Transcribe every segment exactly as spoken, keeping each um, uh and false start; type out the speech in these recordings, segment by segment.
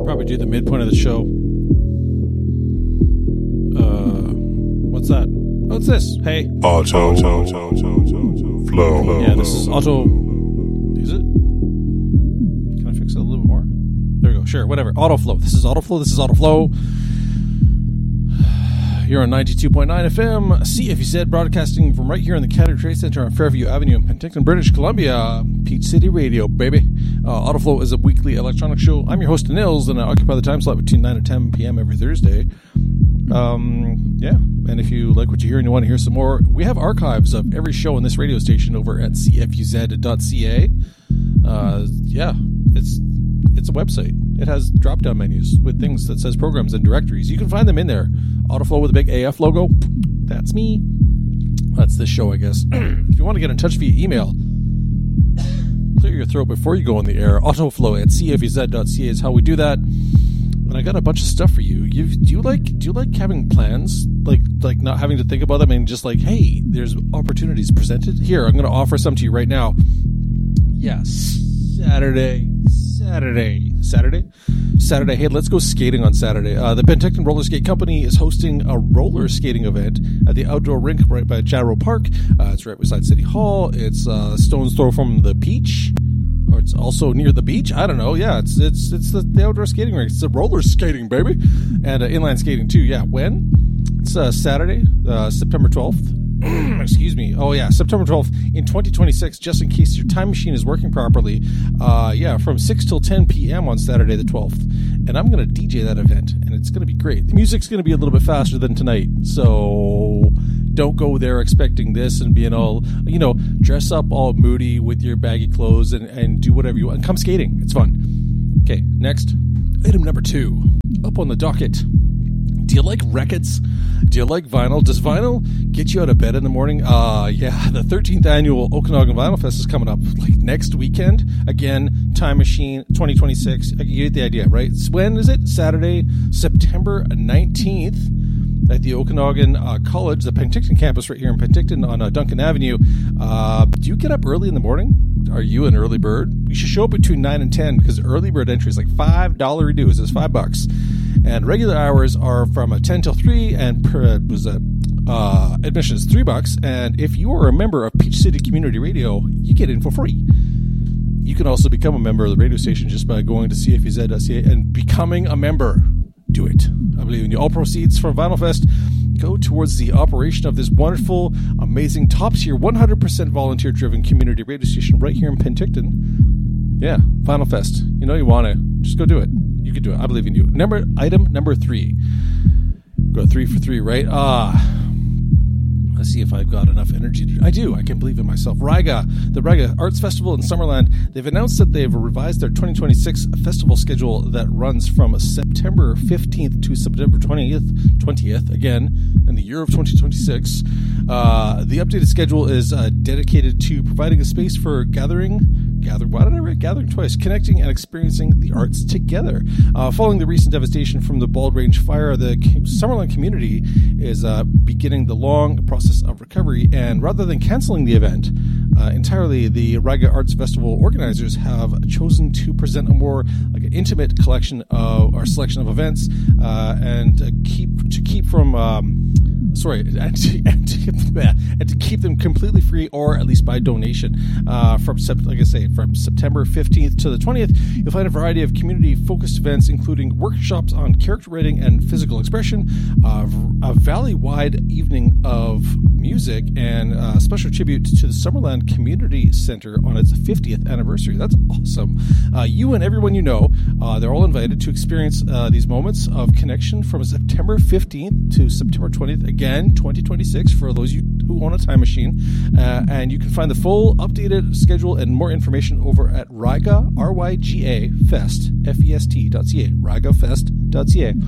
Probably do the midpoint of the show. Uh, what's that? What's this? Hey. Auto, auto, auto, auto, flow. Yeah, this is auto. Is it? Can I fix it a little bit more? There we go. Sure, whatever. Auto flow. This is auto flow. This is auto flow. You're on ninety-two point nine F M, C F U Z, broadcasting from right here in the Canada Trade Center on Fairview Avenue in Penticton, British Columbia. Peach City Radio, baby. Uh, Autoflow is a weekly electronic show. I'm your host, Nils, and I occupy the time slot between nine and ten p.m. every Thursday. Um, yeah, and if you like what you hear and you want to hear some more, we have archives of every show on this radio station over at c f u z dot c a. Uh, yeah, it's it's a website. It has drop-down menus with things that says programs and directories. You can find them in there. Autoflow with a big A F logo. That's me. That's this show, I guess. If you want to get in touch via email, clear your throat before you go on the air. Autoflow at c f u z dot c a is how we do that. And I got a bunch of stuff for you. You do you like do you like having plans? Like like not having to think about them and just like, hey, there's opportunities presented. Here, I'm going to offer some to you right now. Yes, Saturday, Saturday, Saturday, Saturday. Hey, let's go skating on Saturday. Uh, the Penticton Roller Skate Company is hosting a roller skating event at the outdoor rink right by Jarrow Park. Uh, it's right beside City Hall. It's uh, stone's throw from the beach, or it's also near the beach. I don't know. Yeah, it's it's it's the, the outdoor skating rink. It's the roller skating, baby, and uh, inline skating too. Yeah, when? It's uh, Saturday, uh, September twelfth. Excuse me. Oh, yeah, September twelfth in twenty twenty-six, just in case your time machine is working properly. Uh, yeah, from six till ten p.m. on Saturday the twelfth. And I'm going to D J that event, and it's going to be great. The music's going to be a little bit faster than tonight, so don't go there expecting this and being all, you know, dress up all moody with your baggy clothes and, and do whatever you want. And come skating. It's fun. Okay, next. Item number two. Up on the docket. Do you like records? Do you like vinyl? Does vinyl get you out of bed in the morning? Uh, yeah, the thirteenth annual Okanagan Vinyl Fest is coming up like next weekend. Again, Time Machine twenty twenty-six. You get the idea, right? When is it? Saturday, September nineteenth at the Okanagan uh, College, the Penticton campus right here in Penticton on uh, Duncan Avenue. Uh, do you get up early in the morning? Are you an early bird? You should show up between nine and ten because early bird entry is like five dollars dues. It's five bucks. And regular hours are from a ten till three, and per, was a, uh, admission is three bucks. And if you are a member of Peach City Community Radio, you get in for free. You can also become a member of the radio station just by going to c f u z dot c a and becoming a member. Do it. I believe in you. All proceeds from Vinyl Fest go towards the operation of this wonderful, amazing, top-tier, one hundred percent volunteer-driven community radio station right here in Penticton. Yeah, Vinyl Fest. You know you want to. Just go do it. You can do it. I believe in you. Number item number three. Go three for three, right? Ah. Let's see if I've got enough energy to do. I do. I can believe in myself. Riga, the Riga Arts Festival in Summerland, they've announced that they've revised their twenty twenty-six festival schedule that runs from September fifteenth to September twentieth, twentieth again, in the year of twenty twenty-six. Uh, the updated schedule is uh, dedicated to providing a space for gathering, gather, why did I write gathering twice? Connecting and experiencing the arts together. Uh, following the recent devastation from the Bald Range fire, the Summerland community is uh, beginning the long process of recovery, and rather than canceling the event uh, entirely, the Riga Arts Festival organizers have chosen to present a more like an intimate collection of or selection of events, uh, and uh, keep to keep from um, sorry and to, and, to, and to keep them completely free or at least by donation. Uh, from like I say, from September fifteenth to the twentieth, you'll find a variety of community-focused events, including workshops on character writing and physical expression, uh, a valley-wide evening of music, and a special tribute to the Summerland Community Center on its fiftieth anniversary. That's awesome. Uh, you and everyone you know, uh, they're all invited to experience uh, these moments of connection from September fifteenth to September twentieth, again, twenty twenty-six, for those of you who own a time machine. Uh, and you can find the full updated schedule and more information over at Riga, R Y G A, Fest, F E S T dot C A, riga fest dot C A.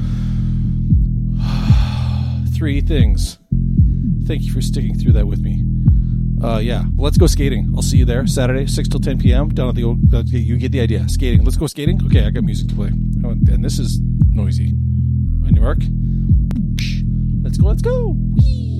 Three things. Thank you for sticking through that with me. Uh, yeah, well, let's go skating. I'll see you there Saturday, six till ten p.m. down at the old, uh, you get the idea. Skating. Let's go skating. Okay, I got music to play. Oh, and this is noisy. On your mark. Let's go, let's go. Whee!